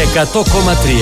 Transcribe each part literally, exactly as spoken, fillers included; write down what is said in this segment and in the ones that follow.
εκατό κόμμα τρία.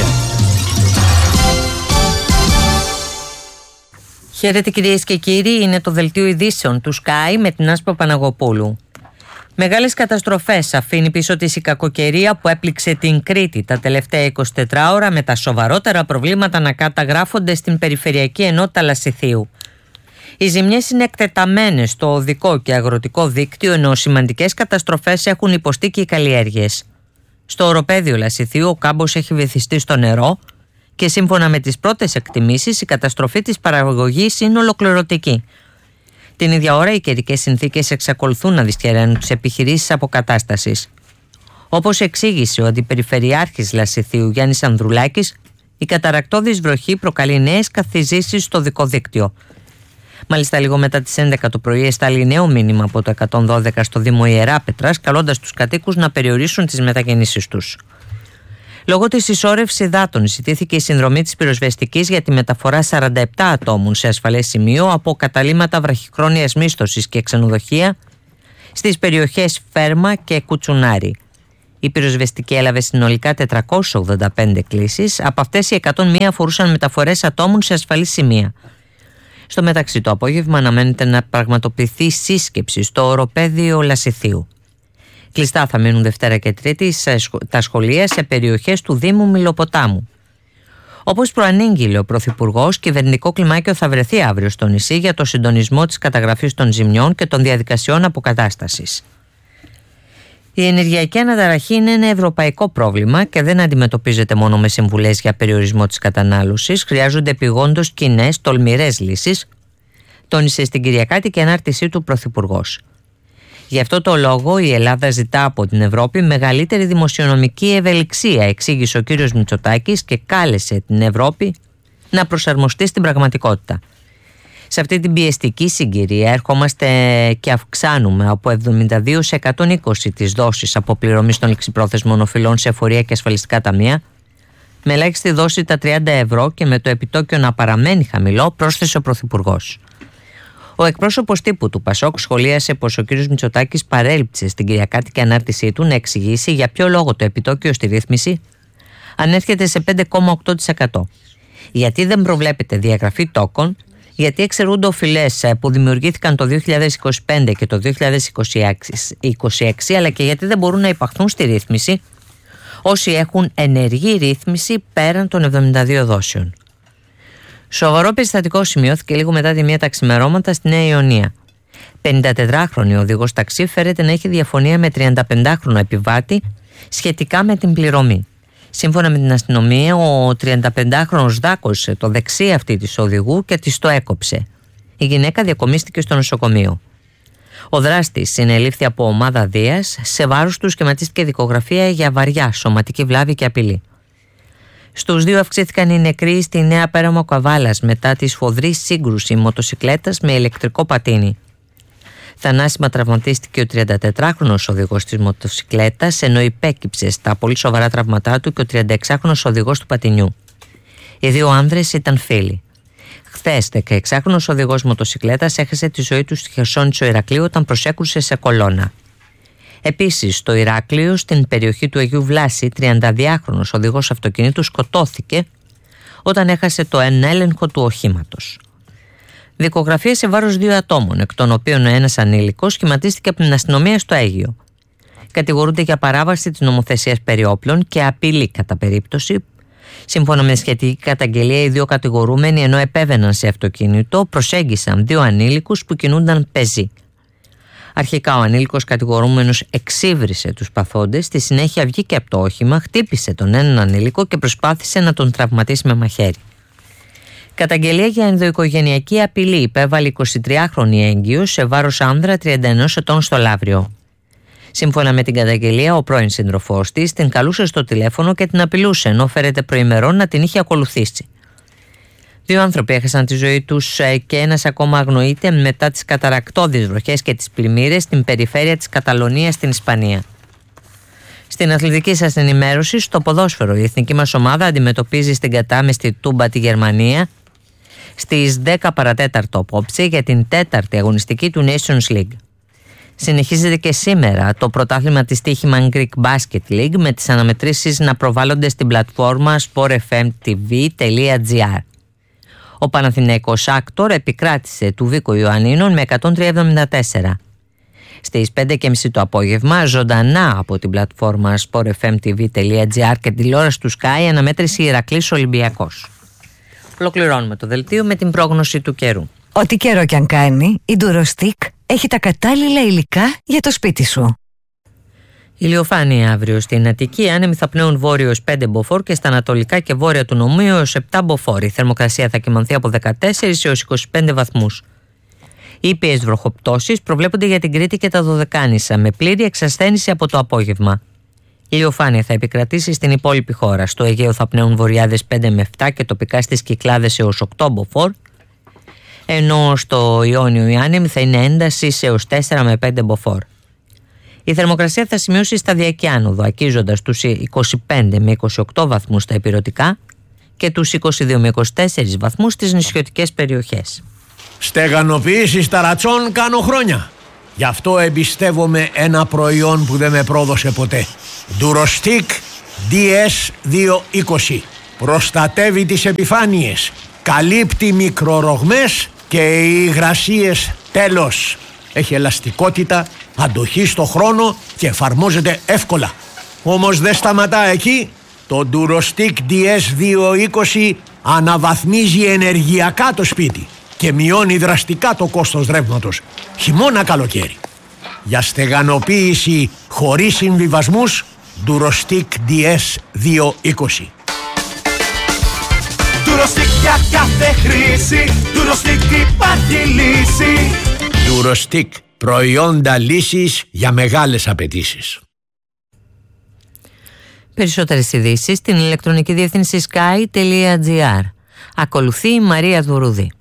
Χαίρετε κυρίες και κύριοι, είναι το δελτίο ειδήσεων του Sky με την Άσπα Παναγοπούλου. Μεγάλες καταστροφές αφήνει πίσω της η κακοκαιρία που έπληξε την Κρήτη τα τελευταία είκοσι τέσσερις ώρα, με τα σοβαρότερα προβλήματα να καταγράφονται στην περιφερειακή ενότητα Λασιθίου. Οι ζημιές είναι εκτεταμένες στο οδικό και αγροτικό δίκτυο, ενώ σημαντικές καταστροφές έχουν υποστεί και οι καλλιέργειες. Στο οροπέδιο Λασιθίου ο κάμπος έχει βυθιστεί στο νερό και σύμφωνα με τις πρώτες εκτιμήσεις η καταστροφή της παραγωγής είναι ολοκληρωτική. Την ίδια ώρα οι καιρικές συνθήκες εξακολουθούν να δυσχεραίνουν τις επιχειρήσεις αποκατάστασης. Όπως εξήγησε ο Αντιπεριφερειάρχης Λασιθίου Γιάννης Ανδρουλάκης, η καταρρακτώδης βροχή προκαλεί νέες καθυζήσεις στο οδικό δίκτυο. Μάλιστα, λίγο μετά τις έντεκα το πρωί εστάλει νέο μήνυμα από το εκατόν δώδεκα στο Δήμο Ιεράπετρας, καλώντας τους κατοίκους να περιορίσουν τις μετακινήσεις τους. Λόγω της συσσόρευσης υδάτων ζητήθηκε η συνδρομή της πυροσβεστικής για τη μεταφορά σαράντα επτά ατόμων σε ασφαλές σημείο από καταλύματα βραχυχρόνιας μίσθωσης και ξενοδοχεία στις περιοχές Φέρμα και Κουτσουνάρη. Η πυροσβεστική έλαβε συνολικά τετρακόσιες ογδόντα πέντε κλήσεις, από αυτές οι εκατόν μία αφορούσαν μεταφορές ατόμων σε ασφαλή σημεία. Στο μεταξύ, το απόγευμα αναμένεται να πραγματοποιηθεί σύσκεψη στο οροπέδιο Λασιθίου. Κλειστά θα μείνουν Δευτέρα και Τρίτη τα σχολεία σε περιοχές του Δήμου Μηλοποτάμου. Όπως προανήγγειλε ο Πρωθυπουργός, κυβερνητικό κλιμάκιο θα βρεθεί αύριο στο νησί για το συντονισμό της καταγραφής των ζημιών και των διαδικασιών αποκατάστασης. Η ενεργειακή αναταραχή είναι ένα ευρωπαϊκό πρόβλημα και δεν αντιμετωπίζεται μόνο με συμβουλές για περιορισμό της κατανάλωσης. Χρειάζονται επειγόντως κοινές, τολμηρές λύσεις, τόνισε στην Κυριακάτικη ανάρτησή του Πρωθυπουργός. Γι' αυτό το λόγο η Ελλάδα ζητά από την Ευρώπη μεγαλύτερη δημοσιονομική ευελιξία, εξήγησε ο κύριος Μητσοτάκης και κάλεσε την Ευρώπη να προσαρμοστεί στην πραγματικότητα. Σε αυτή την πιεστική συγκυρία ερχόμαστε και αυξάνουμε από εβδομήντα δύο σε εκατόν είκοσι τις δόσεις αποπληρωμής των ληξιπρόθεσμων οφειλών σε εφορία και ασφαλιστικά ταμεία, με ελάχιστη δόση τα τριάντα ευρώ και με το επιτόκιο να παραμένει χαμηλό, πρόσθεσε ο Πρωθυπουργός. Ο εκπρόσωπος τύπου του Πασόκ σχολίασε πως ο κ. Μητσοτάκης παρέλειψε στην Κυριακάτικη ανάρτησή του να εξηγήσει για ποιο λόγο το επιτόκιο στη ρύθμιση ανέρχεται σε πέντε κόμμα οκτώ τοις εκατό. Γιατί δεν προβλέπεται διαγραφή τόκων, γιατί εξαιρούνται οφειλές που δημιουργήθηκαν το δύο χιλιάδες είκοσι πέντε και το δύο χιλιάδες είκοσι έξι, αλλά και γιατί δεν μπορούν να υπαχθούν στη ρύθμιση όσοι έχουν ενεργή ρύθμιση πέραν των εβδομήντα δύο δόσεων. Σοβαρό περιστατικό σημειώθηκε λίγο μετά τη μία τα ξημερώματα στη Νέα Ιωνία. πενηντατετράχρονη οδηγός ταξί φέρεται να έχει διαφωνία με τριανταπεντάχρονο επιβάτη σχετικά με την πληρωμή. Σύμφωνα με την αστυνομία, ο τριανταπεντάχρονος δάκωσε το δεξί αυτί της οδηγού και της το έκοψε. Η γυναίκα διακομίστηκε στο νοσοκομείο. Ο δράστης συνελήφθη από ομάδα Δίας, σε βάρος του σχηματίστηκε δικογραφία για βαριά σωματική βλάβη και απειλή. Στους δύο αυξήθηκαν οι νεκροί στη Νέα Πέραμο Καβάλας μετά τη σφοδρή σύγκρουση μοτοσικλέτας με ηλεκτρικό πατίνι. Θανάσιμα τραυματίστηκε ο τριαντατετράχρονος οδηγός της μοτοσικλέτας, ενώ υπέκυψε στα πολύ σοβαρά τραυματά του και ο τριανταεξάχρονος οδηγός του πατινιού. Οι δύο άνδρες ήταν φίλοι. Χθες, δεκαεξάχρονος οδηγός μοτοσικλέτας έχασε τη ζωή του στη Χερσόνησο Ηρακλείου όταν προσέκρουσε σε κολόνα. Επίσης, στο Ηράκλειο, στην περιοχή του Αγίου Βλάση, τριανταδυάχρονος οδηγός αυτοκινήτου σκοτώθηκε όταν έχασε το ενέλεγχο του οχήματος. Δικογραφία σε βάρος δύο ατόμων, εκ των οποίων ο ένας ανήλικος σχηματίστηκε από την αστυνομία στο Αίγυο. Κατηγορούνται για παράβαση της νομοθεσίας περί όπλων και απειλή κατά περίπτωση. Σύμφωνα με σχετική καταγγελία, οι δύο κατηγορούμενοι, ενώ επέβαιναν σε αυτοκίνητο, προσέγγισαν δύο ανήλικους που κινούνταν πεζοί. Αρχικά ο ανήλικος κατηγορούμενος εξύβρισε τους παθόντες, στη συνέχεια βγήκε από το όχημα, χτύπησε τον έναν ανήλικο και προσπάθησε να τον τραυματίσει με μαχαίρι. Καταγγελία για ενδοοικογενειακή απειλή υπέβαλε εικοσιτριάχρονη έγκυος σε βάρος άνδρα τριάντα ενός ετών στο Λαύριο. Σύμφωνα με την καταγγελία, ο πρώην σύντροφός της την καλούσε στο τηλέφωνο και την απειλούσε, ενώ φέρεται προημερών να την είχε ακολουθήσει. Δύο άνθρωποι έχασαν τη ζωή τους και ένας ακόμα αγνοείται μετά τις καταρρακτώδεις βροχές και τις πλημμύρες στην περιφέρεια της Καταλωνίας στην Ισπανία. Στην αθλητική σας ενημέρωση, στο ποδόσφαιρο, η εθνική μας ομάδα αντιμετωπίζει στην κατάμεστη Τούμπα τη Γερμανία στις δέκα παρατέταρτο απόψε για την τέταρτη αγωνιστική του Nations League. Συνεχίζεται και σήμερα το πρωτάθλημα της Τύχημαν Greek Basket League με τις αναμετρήσεις να προβάλλονται στην πλατφόρμα sport f m t v τελεία g r. Ο Παναθηναϊκός Άκτορ επικράτησε του Βίκο Ιωαννίνων με εκατόν τρία εβδομήντα τέσσερα. Στις πέντε και μισή το απόγευμα, ζωντανά από την πλατφόρμα sport f m t v τελεία g r και τηλεόραση του Sky, αναμέτρηση Ηρακλής Ολυμπιακός. Ολοκληρώνουμε το δελτίο με την πρόγνωση του καιρού. Ό,τι καιρό κι αν κάνει, η Durostic έχει τα κατάλληλα υλικά για το σπίτι σου. Ηλιοφάνεια αύριο στην Αττική, άνεμοι θα πνέουν βόρειο έως πέντε μποφόρ και στα ανατολικά και βόρεια του νομίου έως επτά μποφόρ. Η θερμοκρασία θα κυμανθεί από δεκατέσσερα έως είκοσι πέντε βαθμούς. Ήπιες βροχοπτώσεις προβλέπονται για την Κρήτη και τα Δωδεκάνησα, με πλήρη εξασθένηση από το απόγευμα. Η ηλιοφάνεια θα επικρατήσει στην υπόλοιπη χώρα. Στο Αιγαίο θα πνέουν βορειάδες πέντε με επτά και τοπικά στις Κυκλάδες έως οκτώ μποφόρ, ενώ στο Ιόνιο οι άνεμοι θα είναι έντασης έως τέσσερα με πέντε μποφόρ. Η θερμοκρασία θα σημειώσει σταδιακή άνοδο, ακίζοντας τους είκοσι πέντε με είκοσι οκτώ βαθμούς στα ηπειρωτικά και τους είκοσι δύο με είκοσι τέσσερα βαθμούς στις νησιωτικές περιοχές. Στεγανοποίησης ταρατσών κάνω χρόνια. Γι' αυτό εμπιστεύομαι ένα προϊόν που δεν με πρόδωσε ποτέ. Durostic ντι ες διακόσια είκοσι. Προστατεύει τις επιφάνειες, καλύπτει μικρορογμές και οι υγρασίες τέλος. Έχει ελαστικότητα, αντοχή στο χρόνο και εφαρμόζεται εύκολα. Όμως δεν σταματά εκεί. Το Durostic ντι ες διακόσια είκοσι αναβαθμίζει ενεργειακά το σπίτι και μειώνει δραστικά το κόστος ρεύματος, χειμώνα καλοκαίρι. Για στεγανοποίηση χωρίς συμβιβασμούς, Durostic ντι ες διακόσια είκοσι. Durostic για κάθε χρήση, Durostic υπάρχει λύση. Durostic, προϊόντα λύσης για μεγάλες απαιτήσεις. Περισσότερες ειδήσεις στην ηλεκτρονική διεύθυνση sky τελεία g r. Ακολουθεί η Μαρία Δουρούδη.